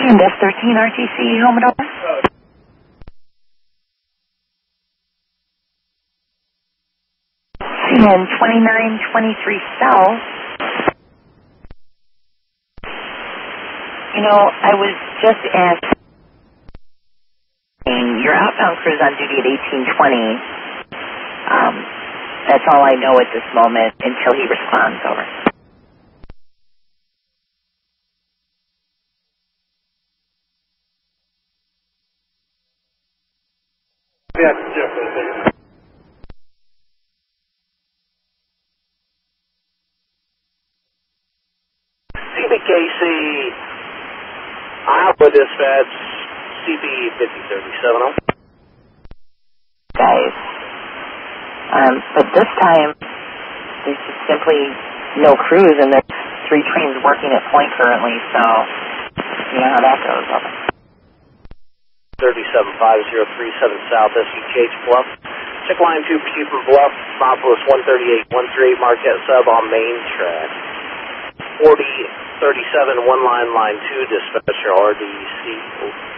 Invest 13 RTC home and over. CN 2923 South. You know, I was just asking your outbound crew's on duty at 1820. That's all I know at this moment until he responds. Over. Yeah, Jeff. CBKC, Iowa Dispatch, CB 5037. Guys. But this time, there's just simply no crews, and there's 3 trains working at point currently, so you know how that goes. Over. 375037 South, SUTH Bluff. Check line 2, proceed from Bluff, Monopolis 138, Marquette Sub on main track. 4037, one line 2, dispatcher RDC.